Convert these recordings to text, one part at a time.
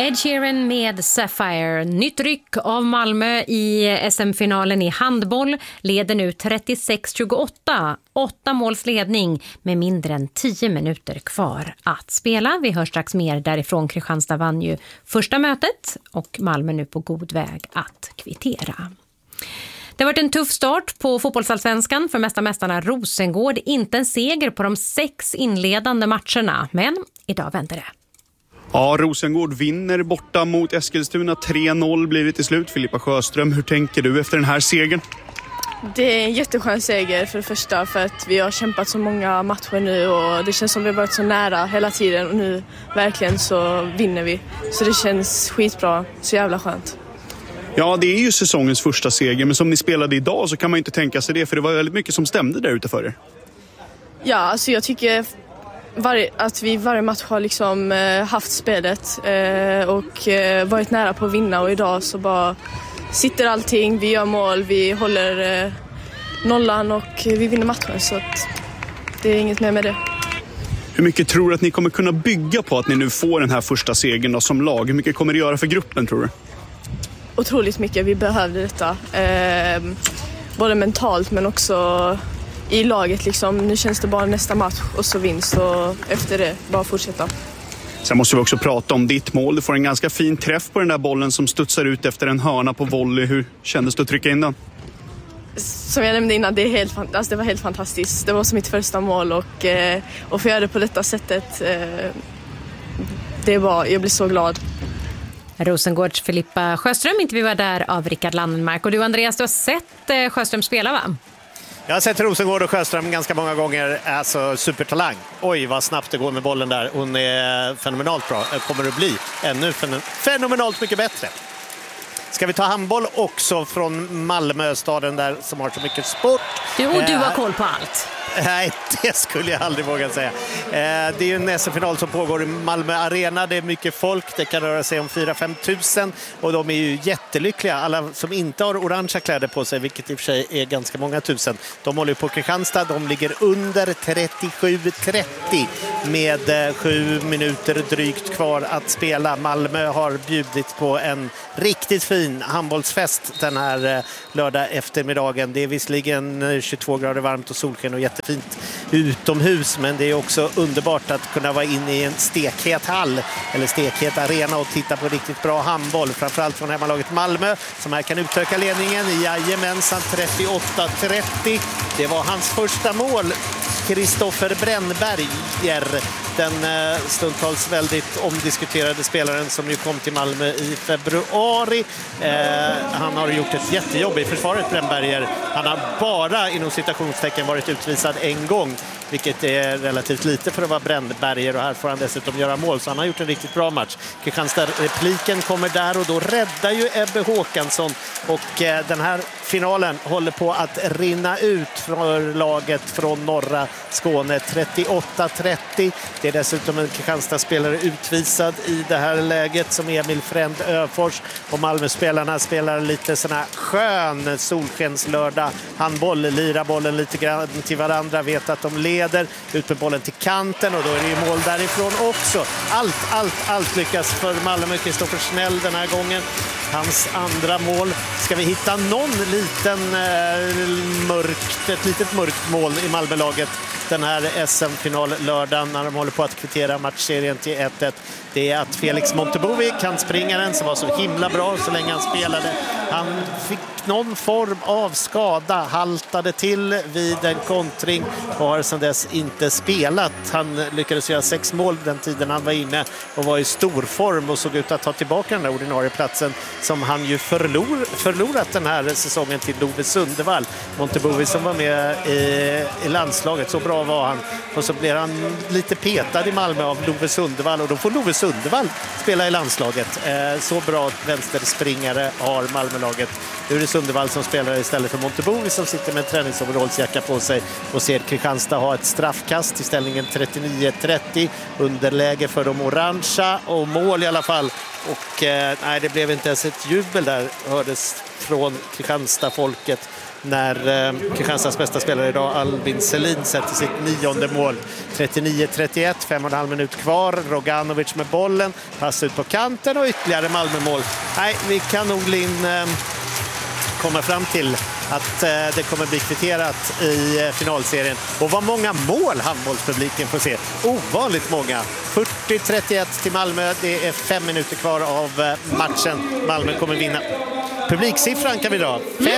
Ed Sheeran med Sapphire. Nytt ryck av Malmö i SM-finalen i handboll leder nu 36-28. 8 måls ledning med mindre än 10 minuter kvar att spela. Vi hör strax mer därifrån. Kristianstad vann ju första mötet och Malmö nu på god väg att kvittera. Det har varit en tuff start på fotbollsallsvenskan för mästarna Rosengård. Inte en seger på de 6 inledande matcherna, men idag vänder det. Ja, Rosengård vinner borta mot Eskilstuna. 3-0 blir det till slut. Filippa Sjöström, hur tänker du efter den här segern? Det är en jätteskön seger för det första, för att vi har kämpat så många matcher nu och det känns som vi har varit så nära hela tiden och nu verkligen så vinner vi. Så det känns skitbra, så jävla skönt. Ja, det är ju säsongens första seger, men som ni spelade idag så kan man ju inte tänka sig det, för det var väldigt mycket som stämde där ute för er. Ja, alltså jag tycker att vi varje match har liksom haft spelet och varit nära på att vinna, och idag så bara sitter allting, vi gör mål, vi håller nollan och vi vinner matchen, så att det är inget mer med det. Hur mycket tror du att ni kommer kunna bygga på att ni nu får den här första segern då, som lag? Hur mycket kommer det göra för gruppen, tror du? Otroligt mycket, vi behövde detta. Både mentalt men också i laget liksom. Nu känns det bara nästa match och så vinst, och efter det bara fortsätta. Sen måste vi också prata om ditt mål. Du får en ganska fin träff på den där bollen som studsar ut efter en hörna på volley. Hur kändes det att trycka in den? Som jag nämnde innan, det var helt fantastiskt. Det var som mitt första mål och få göra det på detta sättet, jag blir så glad. Rosengårds Filippa Sjöström intervjuad där av Rickard Landenmark. Och du, Andreas, du har sett Sjöström spela, va? Jag har sett Rosengård och Sjöström ganska många gånger. Alltså supertalang. Oj, vad snabbt det går med bollen där. Hon är fenomenalt bra. Kommer att bli ännu fenomenalt mycket bättre. Ska vi ta handboll också från Malmö, staden där som har så mycket sport. Du har koll på allt. Nej, det skulle jag aldrig våga säga. Det är ju en SM-final som pågår i Malmö Arena. Det är mycket folk, det kan röra sig om 4-5 tusen. Och de är ju jättelyckliga. Alla som inte har orangea kläder på sig, vilket i och för sig är ganska många tusen. De håller på Kristianstad, de ligger under 37-30 med 7 minuter drygt kvar att spela. Malmö har bjudit på en riktigt fin handbollsfest den här lördag eftermiddagen. Det är visserligen 22 grader varmt och solsken och jättefint utomhus, men det är också underbart att kunna vara inne i en stekhet hall eller stekhet arena och titta på riktigt bra handboll, framförallt från hemmalaget Malmö som här kan utöka ledningen i jajamensan 38-30. Det var hans första mål, Kristoffer Brännberger, den stundtals väldigt omdiskuterade spelaren som ju kom till Malmö i februari. Han har gjort ett jättejobb i försvaret, Brännberger. Han har bara inom citationstecken varit utvisad en gång, vilket är relativt lite för att vara Brännberger, och här får han dessutom göra mål, så han har gjort en riktigt bra match. Kristianstad-repliken kommer där och då räddar ju Ebbe Håkansson, och den här finalen håller på att rinna ut för laget från norra Skåne. 38-30. Det är dessutom en Kristianstad-spelare utvisad i det här läget som Emil Fränd Öfors, och Malmö-spelarna spelar lite sån här skön solskenslördag handboll, lirar bollen lite grann till varandra, vet att de leder, ut med bollen till kanten och då är det ju mål därifrån också. Allt lyckas för Malmö. Kristoffer Snell den här gången, hans andra mål. Ska vi hitta någon liten ett litet mörkt mål i Malmölaget den här SM-final-lördagen när de håller på att kvittera matchserien till 1-1? Det är att Felix Montebovi, kantspringaren som var så himla bra så länge han spelade, han fick någon form av skada, haltade till vid en kontring och har sedan dess inte spelat. Han lyckades göra 6 mål den tiden han var inne och var i stor form och såg ut att ta tillbaka den där ordinarie platsen som han ju förlorat den här säsongen till Love Sundevall. Montebovi som var med i landslaget, så bra var han, och så blir han lite petad i Malmö av Love Sundevall, och då får Love Sundevall spela i landslaget. Så bra vänsterspringare har Malmölaget. Nu är det Sundevall som spelar istället för Montebovi som sitter med en träningsoverallsjacka på sig och ser Kristianstad ha ett straffkast i ställningen 39-30, underläge för de orangea och mål i alla fall. Och nej, det blev inte ens ett jubel där, hördes från Kristianstad-folket. när Kristianstads bästa spelare idag, Albin Selin, sätter sitt 9:e mål. 39-31, 5,5 minut kvar. Roganovic med bollen, pass ut på kanten och ytterligare Malmö-mål. Nej, vi kan nog komma fram till att det kommer bli kvitterat i finalserien. Och vad många mål handbollspubliken får se. Ovanligt många. 40-31 till Malmö. Det är 5 minuter kvar av matchen. Malmö kommer vinna. Publiksiffran kan vi dra.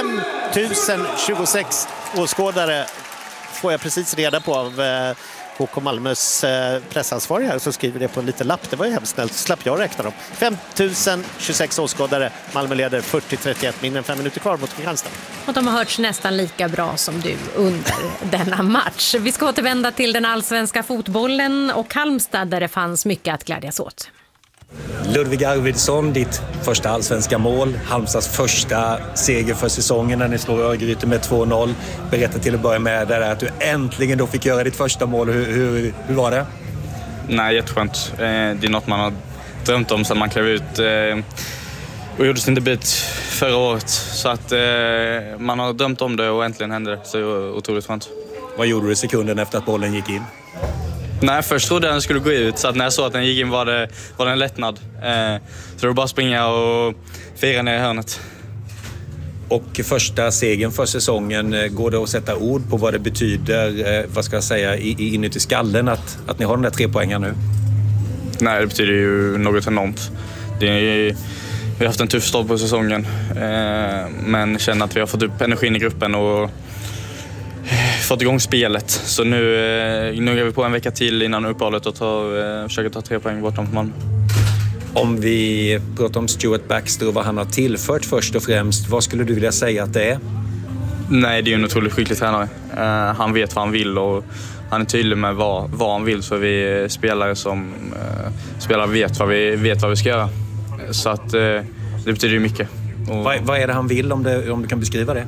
5026 åskådare får jag precis reda på av HK Malmös pressansvarig här, så skriver det på en liten lapp. Det var ju hemskt snällt, slapp jag räkna dem. 5026 åskådare. Malmö leder 40-31, mindre än 5 minuter kvar mot Kristianstad. Och de har hörts nästan lika bra som du under denna match. Vi ska återvända till den allsvenska fotbollen och Halmstad där det fanns mycket att glädjas åt. Ludvig Arvidsson, ditt första allsvenska mål, Halmstads första seger för säsongen när ni slår Örgryte med 2-0. Berätta till att börja med där att du äntligen då fick göra ditt första mål. Hur var det? Nej, jätteskönt. Det är något man har drömt om sedan man klev ut och gjorde sin debut förra året. Så att man har drömt om det och äntligen hände det. Så det var otroligt skönt. Vad gjorde du sekunden efter att bollen gick in? Nej, först trodde jag den skulle gå ut, så att när jag såg att den gick in var det en lättnad. Så det var bara springa och fira ner i hörnet. Och första segern för säsongen, går det att sätta ord på vad det betyder, vad ska jag säga, inuti skallen att ni har de där 3 poängen nu? Nej, det betyder ju något enormt. Vi har haft en tuff start på säsongen, men känner att vi har fått upp energin i gruppen och fått igång spelet. Så nu är vi på en vecka till innan uppehållet och försöker ta 3 poäng bortom Malmö. Om vi pratar om Stuart Baxter och vad han har tillfört först och främst, vad skulle du vilja säga att det är? Nej, det är ju en otroligt skicklig tränare. Han vet vad han vill och han är tydlig med vad han vill, så vi spelare som vet vad vi ska göra. Så att det betyder ju mycket. Och vad är det han vill, om du kan beskriva det?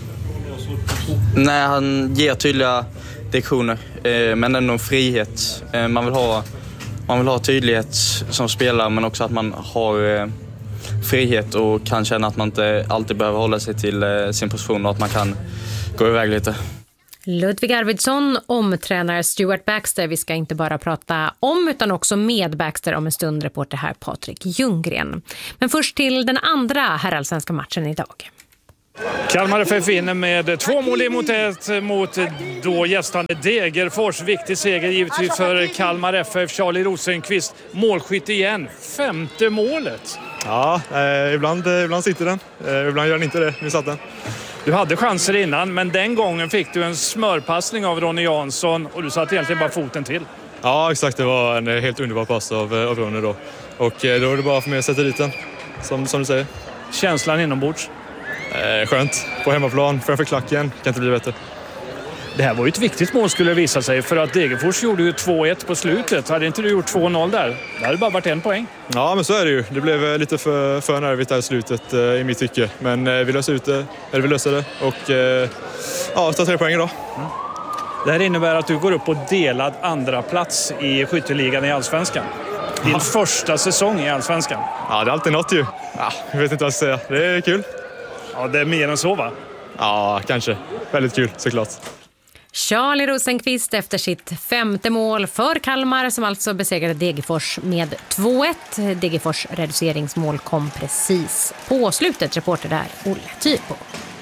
Nej, han ger tydliga direktioner, men ändå en frihet. Man vill ha tydlighet som spelare, men också att man har frihet och kan känna att man inte alltid behöver hålla sig till sin position och att man kan gå iväg lite. Ludvig Arvidsson omtränar Stuart Baxter. Vi ska inte bara prata om utan också med Baxter om en stund, reporter här Patrik Ljunggren. Men först till den andra herrallsvenska matchen idag. Kalmar FF vinner med 2-1 mot då gästande Degerfors. Viktig seger givetvis för Kalmar FF. Charlie Rosenqvist, målskytt igen. 5:e målet. Ja, ibland sitter den. Ibland gör den inte det. Nu satt den. Du hade chanser innan, men den gången fick du en smörpassning av Ronny Jansson och du satt egentligen bara foten till. Ja, exakt. Det var en helt underbar pass av Ronny då. Och då är det bara för mig att sätta dit den, som du säger. Känslan inombords? Skönt. På hemmaplan, framför klacken. Kan inte bli bättre. Det här var ju ett viktigt mål skulle det visa sig, för att Degerfors gjorde ju 2-1 på slutet. Hade inte du gjort 2-0 där? Det hade bara varit 1 poäng. Ja, men så är det ju. Det blev lite för nervigt där i slutet i mitt tycke. Men vi löste det och tar 3 poäng idag. Det här innebär att du går upp på delad andra plats i skytteligan i Allsvenskan. Din första säsong i Allsvenskan. Ja, det är alltid något ju. Ja, jag vet inte vad jag ska säga. Det är kul. Ja, det är mer än så, va? Ja, kanske. Väldigt kul, såklart. Charlie Rosenqvist efter sitt 5:e mål för Kalmar, som alltså besegrade Degerfors med 2-1. Degerfors reduceringsmål kom precis på slutet. Reporter där, Olle Typo.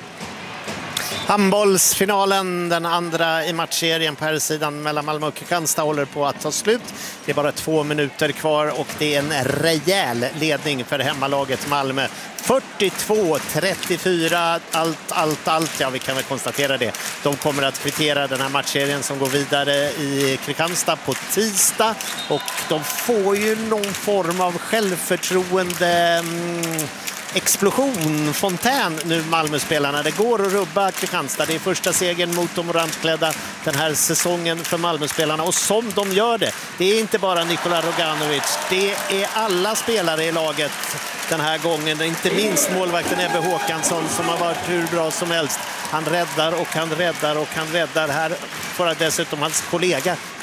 Handbollsfinalen, den andra i matchserien på här sidan mellan Malmö och Kristianstad, håller på att ta slut. Det är bara 2 minuter kvar och det är en rejäl ledning för hemmalaget Malmö. 42-34, allt. Ja, vi kan väl konstatera det. De kommer att kvittera den här matchserien som går vidare i Kristianstad på tisdag. Och de får ju någon form av självförtroende... explosion, fontän nu Malmö-spelarna. Det går att rubba Kristianstad. Det är första segern mot de orangeklädda den här säsongen för Malmö-spelarna. Och som de gör det, det är inte bara Nikola Roganovic. Det är alla spelare i laget den här gången. Inte minst målvakten Ebbe Håkansson som har varit hur bra som helst. Han räddar och han räddar och han räddar. Här får dessutom hans kollega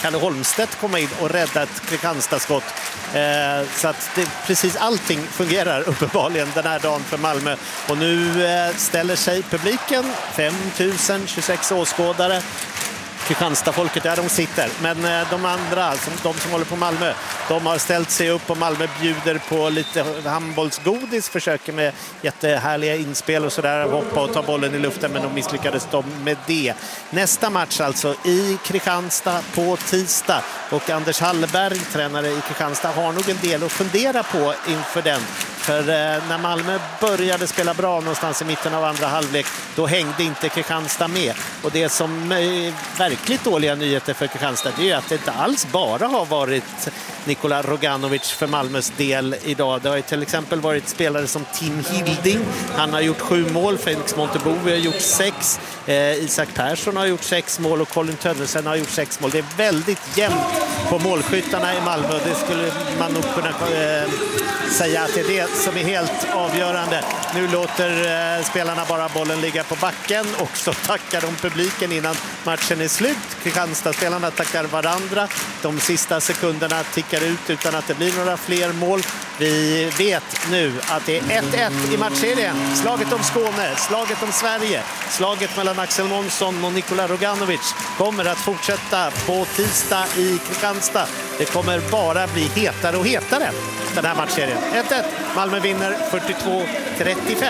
Kalle Holmstedt komma in och rädda ett Kristianstad-skott. Så att precis allting fungerar uppenbarligen den här dagen för Malmö. Och nu ställer sig publiken, 5026 åskådare. Kristianstad-folket där de sitter. Men de andra, de som håller på Malmö, de har ställt sig upp och Malmö bjuder på lite handbollsgodis, försöker med jättehärliga inspel och sådär, hoppa och ta bollen i luften, men de misslyckades med det. Nästa match alltså i Kristianstad på tisdag, och Anders Hallberg, tränare i Kristianstad, har nog en del att fundera på inför den. För när Malmö började spela bra någonstans i mitten av andra halvlek, då hängde inte Kristianstad med. Och det som verkligt dåliga nyheter för Kristianstad, det är att det inte alls bara har varit Nikola Roganovic för Malmös del idag. Det har ju till exempel varit spelare som Tim Hilding. Han har gjort 7 mål, Felix Montebo har gjort 6. Isak Persson har gjort 6 mål och Colin Tönnesen har gjort 6 mål. Det är väldigt jämnt på målskyttarna i Malmö. Det skulle man nog kunna säga att det är det som är helt avgörande. Nu låter spelarna bara bollen ligga på backen, och så tackar de publiken innan matchen är slut. Kristianstad-spelarna tackar varandra. De sista sekunderna tickar ut utan att det blir några fler mål. Vi vet nu att det är 1-1 i matchserien. Slaget om Skåne, slaget om Sverige, slaget mellan Axel Månsson och Nikola Roganovic kommer att fortsätta på tisdag i Kristianstad. Det kommer bara bli hetare och hetare den här matchserien. 1-1. Malmö vinner 42-35.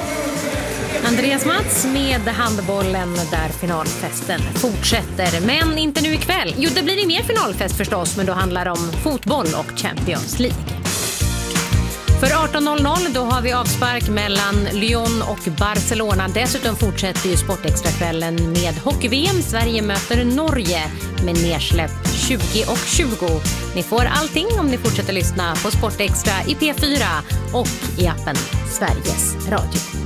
Andreas Mats med handbollen där finalfesten fortsätter. Men inte nu ikväll. Jo, det blir det mer finalfest förstås, men då handlar det om fotboll och Champions League. För 18.00 då har vi avspark mellan Lyon och Barcelona. Dessutom fortsätter ju Sportextra-kvällen med hockey-VM. Sverige möter Norge med nedsläpp 20:20. Ni får allting om ni fortsätter lyssna på Sportextra i P4 och i appen Sveriges Radio.